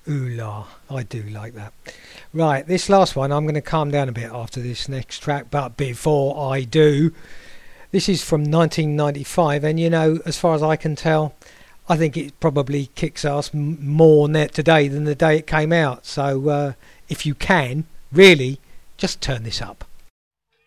Ooh la, I do like that. Right, this last one, I'm going to calm down a bit after this next track, but before I do, this is from 1995, and as far as I can tell, I think it probably kicks ass more net today than the day it came out. So if you can, really, just turn this up.